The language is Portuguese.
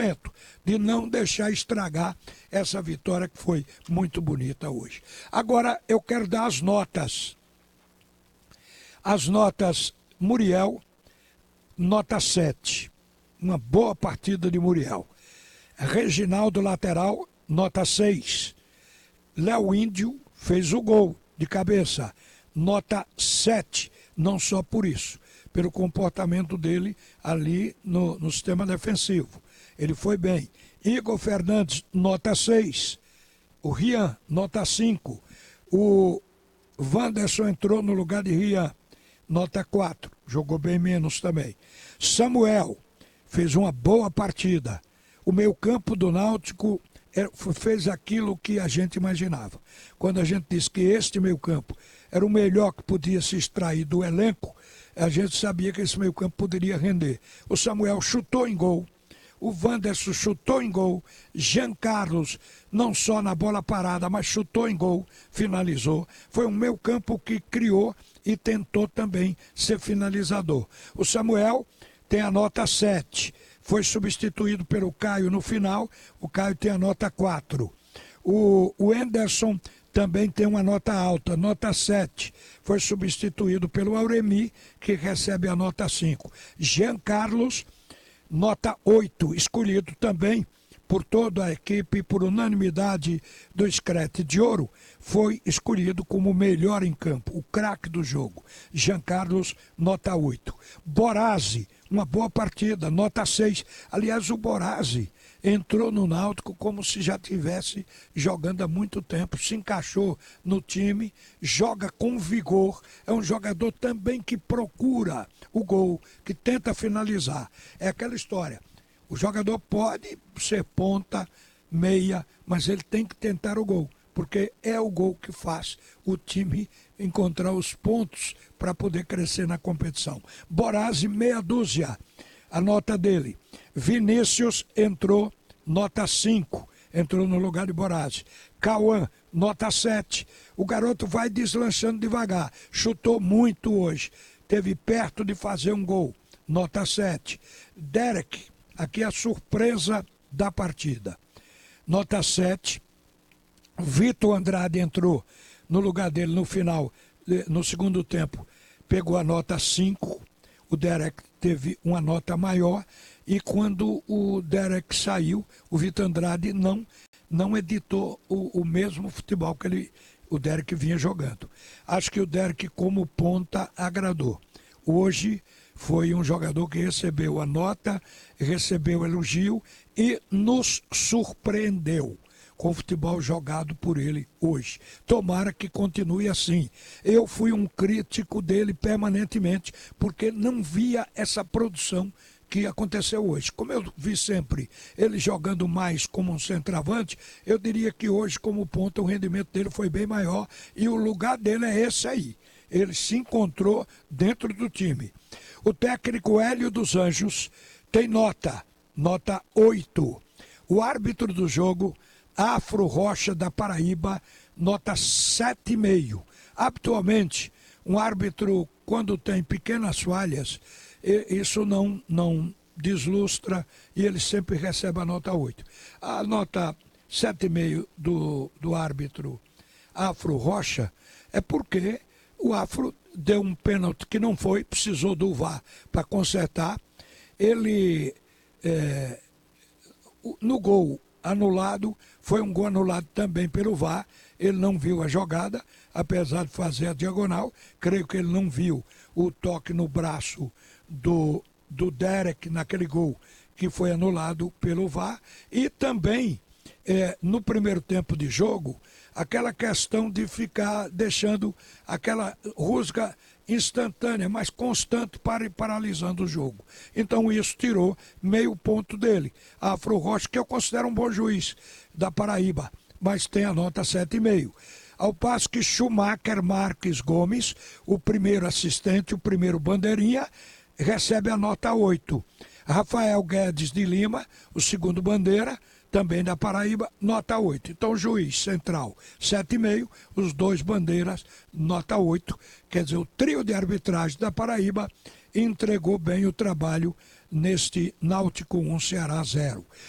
merecimento de não deixar estragar essa vitória que foi muito bonita hoje. Agora eu quero dar as notas. As notas, Muriel, nota 7. Uma boa partida de Muriel. Reginaldo, lateral, nota 6. Léo Índio fez o gol de cabeça, nota 7. Não só por isso, pelo comportamento dele ali no sistema defensivo. Ele foi bem. Igor Fernandes, nota 6. O Rian, nota 5. O Wanderson entrou no lugar de Rian, nota 4. Jogou bem menos também. Samuel fez uma boa partida. O meio-campo do Náutico fez aquilo que a gente imaginava. Quando a gente disse que este meio-campo era o melhor que podia se extrair do elenco, a gente sabia que esse meio-campo poderia render. O Samuel chutou em gol. O Wanderson chutou em gol. Jean Carlos, não só na bola parada, mas chutou em gol, finalizou. Foi um meio-campo que criou e tentou também ser finalizador. O Samuel tem a nota 7. Foi substituído pelo Caio no final. O Caio tem a nota 4. O Henderson também tem uma nota alta, nota 7. Foi substituído pelo Auremi, que recebe a nota 5. Jean Carlos, nota 8, escolhido também por toda a equipe, por unanimidade do Screte de Ouro, foi escolhido como o melhor em campo, o craque do jogo. Jean Carlos, nota 8. Borazzi, uma boa partida, nota 6. Aliás, o Borazzi entrou no Náutico como se já tivesse jogando há muito tempo, se encaixou no time, joga com vigor, é um jogador também que procura o gol, que tenta finalizar. É aquela história, o jogador pode ser ponta, meia, mas ele tem que tentar o gol, porque é o gol que faz o time encontrar os pontos para poder crescer na competição. Borazzi, meia dúzia, a nota dele. Vinícius entrou, nota 5, entrou no lugar de Borazzi. Cauã, nota 7. O garoto vai deslanchando devagar, chutou muito hoje, teve perto de fazer um gol, nota 7. Derek, aqui a surpresa da partida, nota 7. Vitor Andrade entrou no lugar dele no final, no segundo tempo, pegou a nota 5. O Derek teve uma nota maior e quando o Derek saiu, o Vitor Andrade não editou o mesmo futebol que o Derek vinha jogando. Acho que o Derek como ponta agradou. Hoje foi um jogador que recebeu a nota, recebeu elogio e nos surpreendeu com o futebol jogado por ele hoje. Tomara que continue assim. Eu fui um crítico dele permanentemente, porque não via essa produção que aconteceu hoje. Como eu vi sempre ele jogando mais como um centroavante, eu diria que hoje, como ponta, o rendimento dele foi bem maior e o lugar dele é esse aí. Ele se encontrou dentro do time. O técnico Hélio dos Anjos tem nota 8. O árbitro do jogo, Afro Rocha da Paraíba, nota 7,5. Habitualmente, um árbitro, quando tem pequenas falhas, isso não deslustra e ele sempre recebe a nota 8. A nota 7,5 do árbitro Afro Rocha é porque o Afro deu um pênalti que não foi, precisou do VAR para consertar. Ele, no gol anulado, foi um gol anulado também pelo VAR. Ele não viu a jogada, apesar de fazer a diagonal. Creio que ele não viu o toque no braço do Derek naquele gol que foi anulado pelo VAR. E também, no primeiro tempo de jogo, aquela questão de ficar deixando aquela rusga instantânea, mas constante, paralisando o jogo. Então isso tirou meio ponto dele. Afro Rocha, que eu considero um bom juiz da Paraíba, mas tem a nota 7,5. Ao passo que Schumacher Marques Gomes, o primeiro assistente, o primeiro bandeirinha, recebe a nota 8. Rafael Guedes de Lima, o segundo bandeira, também da Paraíba, nota 8. Então, juiz central, 7,5, os dois bandeiras, nota 8. Quer dizer, o trio de arbitragem da Paraíba entregou bem o trabalho neste Náutico 1, Ceará 0.